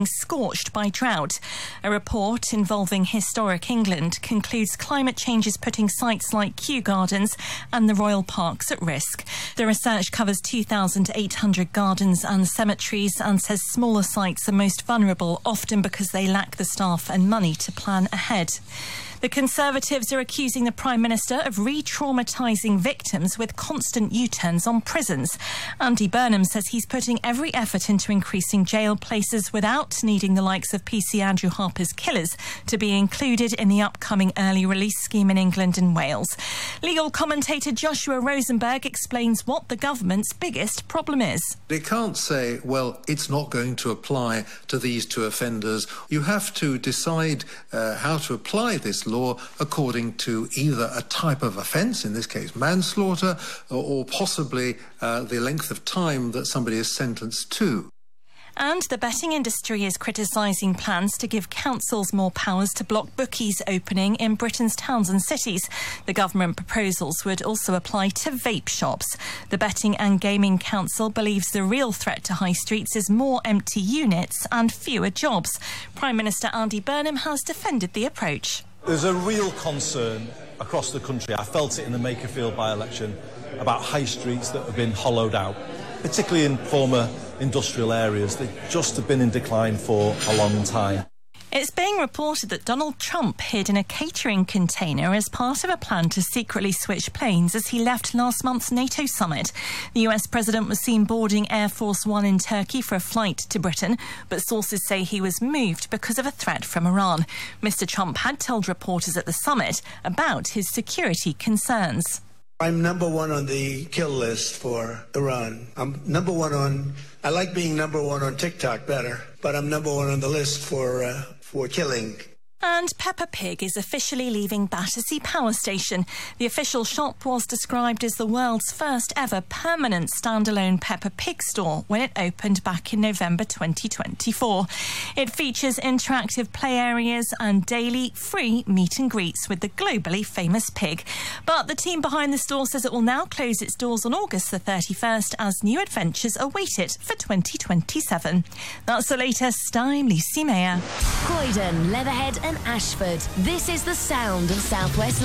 scorched by drought. A report involving Historic England concludes climate change is putting sites like Kew Gardens and the Royal Parks at risk. The research covers 2,800 gardens and cemeteries and says smaller sites are most vulnerable, often because they lack the staff and money to plan ahead. The Conservatives are accusing the Prime Minister of re-traumatising victims with constant U-turns on prisons. Andy Burnham says he's putting every effort into increasing jail places without needing the likes of PC Andrew Harper's killers to be included in the upcoming early release scheme in England and Wales. Legal commentator Joshua Rosenberg explains what the government's biggest problem is. They can't say, well, it's not going to apply to these two offenders. You have to decide how to apply this law according to either a type of offence, in this case manslaughter, or possibly the length of time that somebody is sentenced to. And the betting industry is criticising plans to give councils more powers to block bookies opening in Britain's towns and cities. The government proposals would also apply to vape shops. The Betting and Gaming Council believes the real threat to high streets is more empty units and fewer jobs. Prime Minister Andy Burnham has defended the approach. There's a real concern across the country, I felt it in the Makerfield by-election, about high streets that have been hollowed out, particularly in former industrial areas. They just have been in decline for a long time. It's being reported that Donald Trump hid in a catering container as part of a plan to secretly switch planes as he left last month's NATO summit. The US president was seen boarding Air Force One in Turkey for a flight to Britain, but sources say he was moved because of a threat from Iran. Mr. Trump had told reporters at the summit about his security concerns. I'm number one on the kill list for Iran. I'm number one on, I like being number one on TikTok better, but I'm number one on the list for killing. And Peppa Pig is officially leaving Battersea Power Station. The official shop was described as the world's first ever permanent standalone Peppa Pig store when it opened back in November 2024. It features interactive play areas and daily free meet and greets with the globally famous pig. But the team behind the store says it will now close its doors on August the 31st as new adventures await it for 2027. That's the latest. I'm Lucy Mayer. Croydon, Leatherhead and Ashford. This is the sound of South West